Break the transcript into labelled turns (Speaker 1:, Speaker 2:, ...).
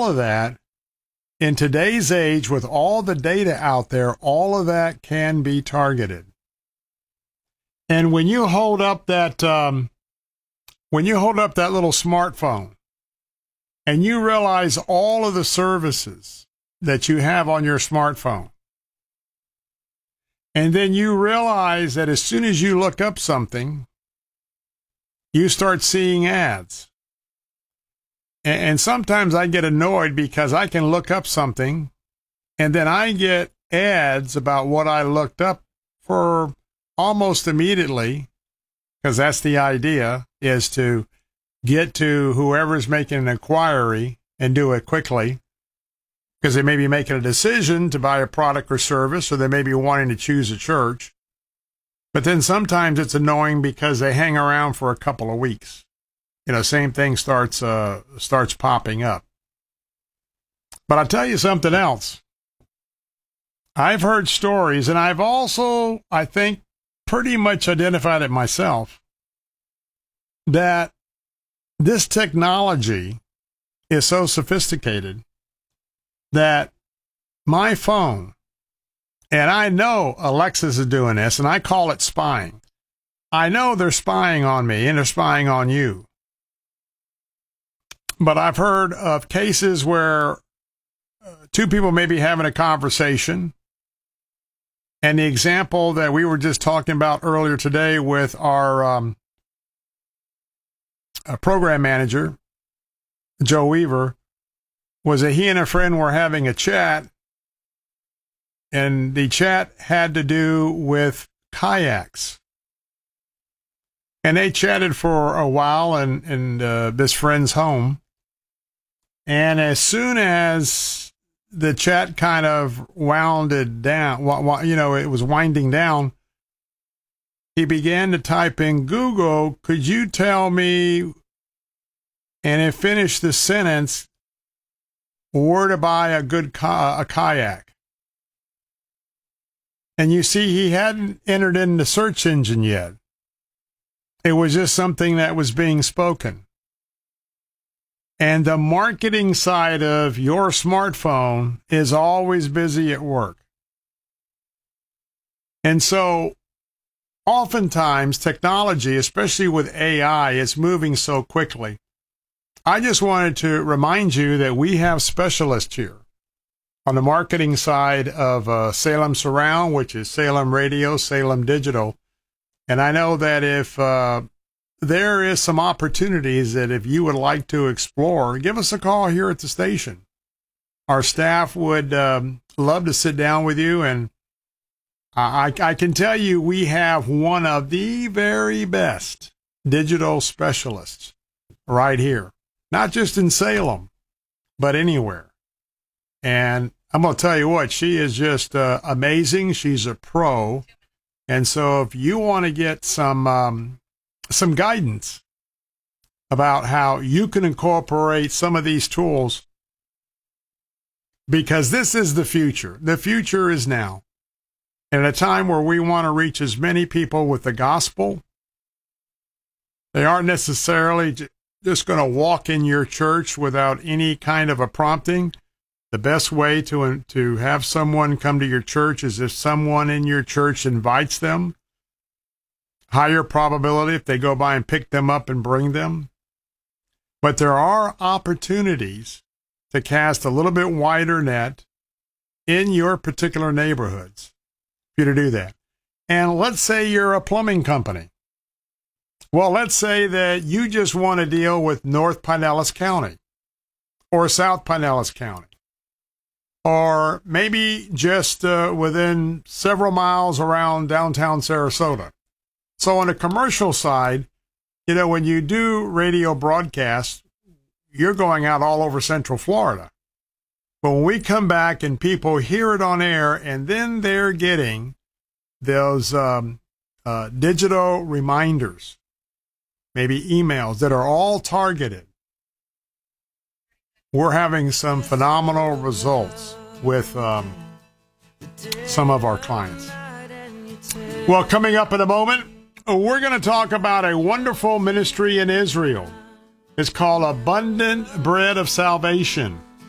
Speaker 1: of that, in today's age, with all the data out there, all of that can be targeted. And when you hold up that, little smartphone, and you realize all of the services that you have on your smartphone, and then you realize that as soon as you look up something, you start seeing ads. And sometimes I get annoyed because I can look up something and then I get ads about what I looked up for almost immediately, because that's the idea, is to get to whoever's making an inquiry and do it quickly, because they may be making a decision to buy a product or service, or they may be wanting to choose a church. But then sometimes it's annoying because they hang around for a couple of weeks. Same thing starts popping up. But I'll tell you something else. I've heard stories, and I've also, I think, pretty much identified it myself, that this technology is so sophisticated that my phone, and I know Alexis is doing this, and I call it spying. I know they're spying on me, and they're spying on you. But I've heard of cases where two people may be having a conversation, and the example that we were just talking about earlier today with our program manager, Joe Weaver, was that he and a friend were having a chat, and the chat had to do with kayaks. And they chatted for a while in this friend's home. And as soon as the chat kind of wounded down, it was winding down, he began to type in Google, "Could you tell me," and it finished the sentence, "where to buy a good a kayak." And you see, he hadn't entered in the search engine yet. It was just something that was being spoken. And the marketing side of your smartphone is always busy at work. And so oftentimes technology, especially with AI, is moving so quickly. I just wanted to remind you that we have specialists here on the marketing side of Salem Surround, which is Salem Radio, Salem Digital. And I know that if there is some opportunities that if you would like to explore, give us a call here at the station. Our staff would love to sit down with you, and I can tell you we have one of the very best digital specialists right here, not just in Salem, but anywhere. And I'm going to tell you what, she is just amazing. She's a pro. And so if you want to get some guidance about how you can incorporate some of these tools, because this is the future. The future is now. And at a time where we want to reach as many people with the gospel, they aren't necessarily just going to walk in your church without any kind of a prompting. The best way to have someone come to your church is if someone in your church invites them. Higher probability if they go by and pick them up and bring them. But there are opportunities to cast a little bit wider net in your particular neighborhoods for you to do that. And let's say you're a plumbing company. Well, let's say that you just want to deal with North Pinellas County or South Pinellas County, or maybe just within several miles around downtown Sarasota. So on the commercial side, when you do radio broadcasts, you're going out all over Central Florida. But when we come back and people hear it on air, and then they're getting those digital reminders, maybe emails that are all targeted, we're having some phenomenal results with some of our clients. Well, coming up in a moment, we're going to talk about a wonderful ministry in Israel. It's called Abundant Bread of Salvation.